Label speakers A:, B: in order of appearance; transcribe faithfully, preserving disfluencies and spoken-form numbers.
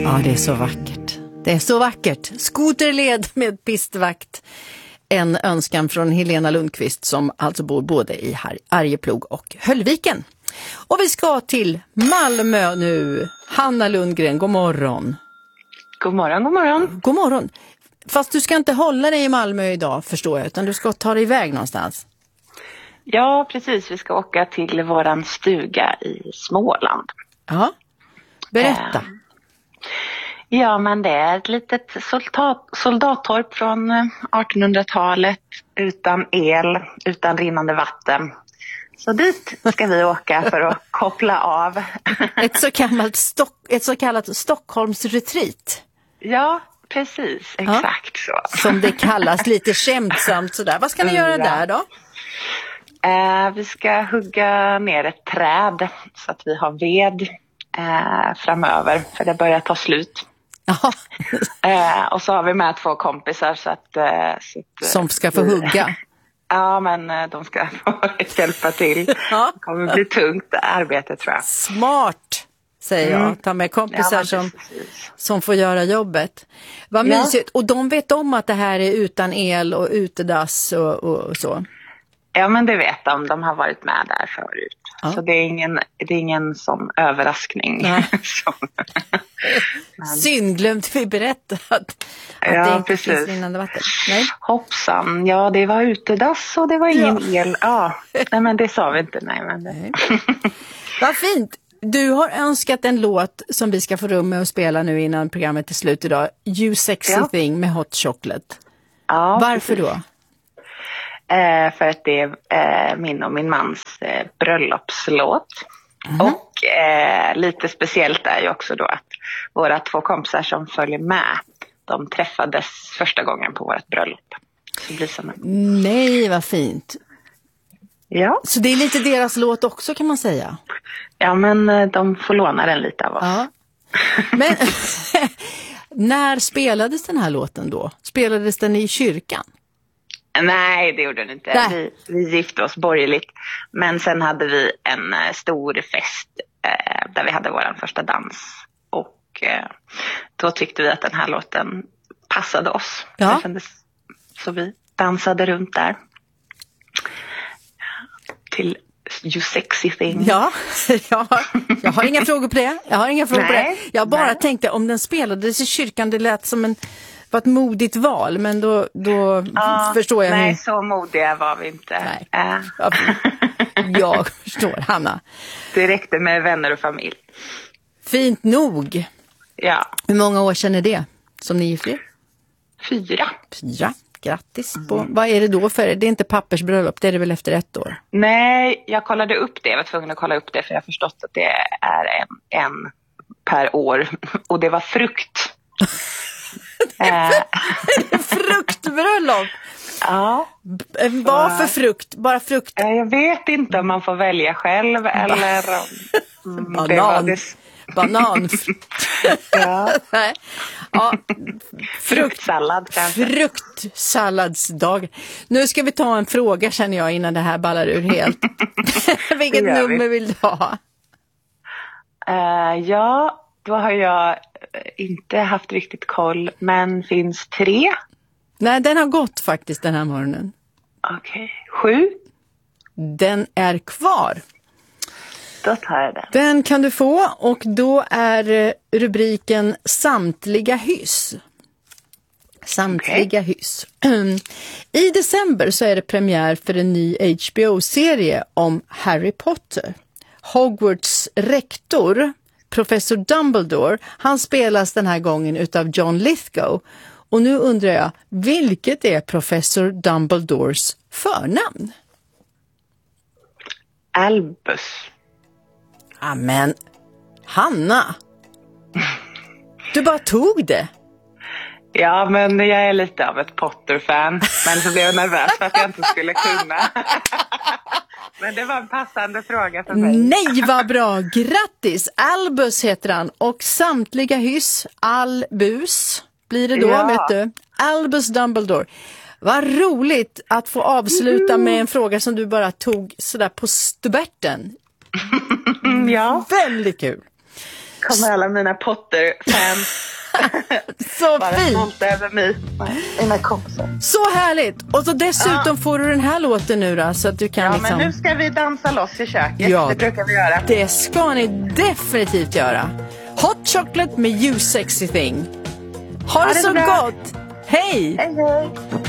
A: Ja, det är så vackert. Det är så vackert. Skoterled med pistvakt. En önskan från Helena Lundqvist som alltså bor både i Arjeplog och Höllviken. Och vi ska till Malmö nu. Hanna Lundgren, god morgon.
B: God morgon, god morgon.
A: God morgon. Fast du ska inte hålla dig i Malmö idag, förstår jag, utan du ska ta dig iväg någonstans.
B: Ja, precis. Vi ska åka till våran stuga i Småland.
A: Ja, berätta.
B: Eh, ja, men det är ett litet soldat, soldattorp från artonhundratalet utan el, utan rinnande vatten. Så dit ska vi åka för att koppla av.
A: Ett så kallat, Stock, ett så kallat Stockholmsretreat.
B: Ja, precis. Exakt
A: ja.
B: så.
A: Som det kallas lite skämtsamt sådär. Vad ska ni göra där då?
B: Eh, vi ska hugga ner ett träd så att vi har ved eh, framöver. För det börjar ta slut. eh, och så har vi med två kompisar så att... Eh, så att
A: som ska få hugga.
B: Ja, men de ska få hjälpa till.
A: Ja.
B: Det kommer bli tungt arbete, tror jag.
A: Smart, säger jag.
B: Mm.
A: Ta med kompisar
B: ja,
A: som, som får göra jobbet. Vad
B: ja.
A: mysigt. Och de vet om att det här är utan el och utedass och, och så?
B: Ja, men det vet de. De har varit med där förut. Ja. Så det är ingen, det är ingen som överraskning. som...
A: Synd, glömde vi berätta att, att
B: ja,
A: det inte
B: precis.
A: finns rinnande vatten. Nej.
B: Hoppsan, ja det var utedass och det var ingen ja. el. Ja, nej men det sa vi inte. Nej, men det...
A: nej. Vad fint. Du har önskat en låt som vi ska få rum med att spela nu innan programmet är slut idag. You Sexy ja. Thing med Hot Chocolate.
B: Ja,
A: varför
B: precis.
A: då?
B: Eh, för att det är eh, min och min mans eh, bröllopslåt. Mm. Och eh, lite speciellt är ju också då att våra två kompisar som följer med, de träffades första gången på vårt bröllop. Så det blir som en...
A: Nej, vad fint.
B: Ja.
A: Så det är lite deras låt också, kan man säga?
B: Ja, men de får låna den lite av oss.
A: Ja. Men när spelades den här låten då? Spelades den i kyrkan?
B: Nej, det gjorde den inte. Vi, vi gifte oss borgerligt. Men sen hade vi en uh, stor fest uh, där vi hade vår första dans. Och uh, då tyckte vi att den här låten passade oss.
A: Ja.
B: Det kändes, så vi dansade runt där. Till You Sexy Thing.
A: Ja, jag har, jag har inga frågor på det. Jag har inga frågor nej, på det. Jag bara nej. tänkte om den spelades i kyrkan, det lät som en... var ett modigt val, men då, då ja, förstår jag.
B: Nej,
A: hur...
B: så modiga var vi inte.
A: Nej.
B: Äh.
A: Jag, jag förstår, Hanna.
B: Det räckte med vänner och familj.
A: Fint nog.
B: Ja.
A: Hur många år sedan är det som ni gifte er?
B: Fyra.
A: Fyra, grattis. Mm. På, vad är det då för? Det är inte pappersbröllop, det är det väl efter ett år?
B: Nej, jag kollade upp det. Jag var tvungen att kolla upp det för jag har förstått att det är en, en per år. Och det var frukt.
A: Fruktbröllop.
B: Ja.
A: Vad för frukt? Bara frukt?
B: Jag vet inte om man får välja själv eller
A: mm, banan. Det banan.
B: ja.
A: ja.
B: Fruktsallad kanske.
A: Fruktsalladsdag. Nu ska vi ta en fråga, känner jag, innan det här ballar ur helt. Vilket nummer vi. vill du ha?
B: Uh, ja, då har jag inte haft riktigt koll, men finns tre?
A: Nej, den har gått faktiskt den här morgonen.
B: Okej, okay. Sju?
A: Den är kvar.
B: Då tar jag den.
A: Den kan du få, och då är rubriken Samtliga hyss. Samtliga okay. hyss. I december så är det premiär för en ny H B O-serie om Harry Potter. Hogwarts rektor, professor Dumbledore, han spelas den här gången utav John Lithgow. Och nu undrar jag, vilket är professor Dumbledores förnamn?
B: Albus.
A: Amen, Hanna. Du bara tog det.
B: Ja, men jag är lite av ett Potter-fan. Men så blev jag nervös för att jag inte skulle kunna. Men det var en passande fråga för mig.
A: Nej, vad bra. Grattis. Albus heter han. Och samtliga hyss, Albus blir det då, ja. Vet du. Albus Dumbledore. Vad roligt att få avsluta mm. med en fråga som du bara tog sådär på stubärten.
B: Ja.
A: Väldigt kul.
B: kommer alla mina Potter-fans
A: Så
B: vara
A: fint!
B: stolta över mig. Mina kompisar.
A: Så härligt! Och så dessutom
B: Ja.
A: får du den här låten nu då, så att du kan
B: Ja,
A: liksom...
B: men nu ska vi dansa loss i köket.
A: Ja.
B: Det brukar vi göra.
A: Det ska ni definitivt göra. Hot chocolate med You Sexy Thing. Ha det,
B: det
A: så
B: bra.
A: gott! Hej!
B: Hej, hej.